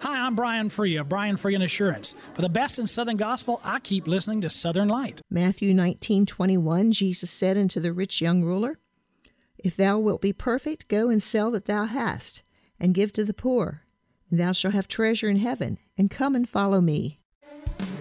Hi, I'm Brian Free of Brian Free and Assurance. For the best in Southern Gospel, I keep listening to Southern Light. Matthew 19:21, Jesus said unto the rich young ruler, If thou wilt be perfect, go and sell that thou hast, and give to the poor, and thou shalt have treasure in heaven, and come and follow me.